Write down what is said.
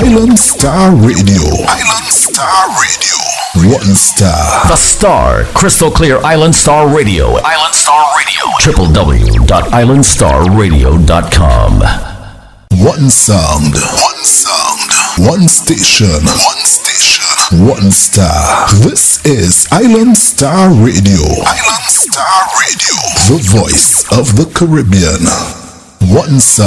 Island Star Radio. Island Star Radio. One star. The Star, crystal clear Island Star Radio. Island Star Radio. www.islandstarradio.com. One sound. One sound. One station. One station. One star. This is Island Star Radio. Island Star Radio. The voice of the Caribbean. One sound.